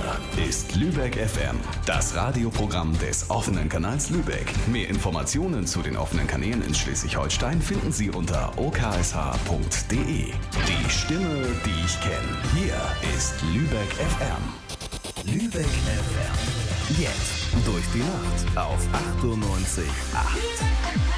ist Lübeck FM, das Radioprogramm des offenen Kanals Lübeck. Mehr Informationen zu den offenen Kanälen in Schleswig-Holstein finden Sie unter oksh.de. Die Stimme, die ich kenne. Hier ist Lübeck FM. Lübeck FM. Jetzt durch die Nacht auf 98.8.